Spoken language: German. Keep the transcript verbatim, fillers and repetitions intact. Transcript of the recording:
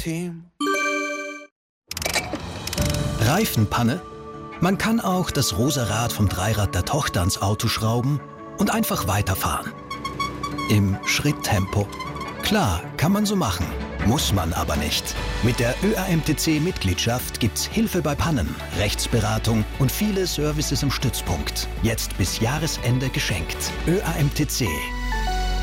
Team. Reifenpanne? Man kann auch das rosa Rad vom Dreirad der Tochter ans Auto schrauben und einfach weiterfahren. Im Schritttempo. Klar, kann man so machen, muss man aber nicht. Mit der Ö A M T C-Mitgliedschaft gibt's Hilfe bei Pannen, Rechtsberatung und viele Services im Stützpunkt. Jetzt bis Jahresende geschenkt. Ö A M T C.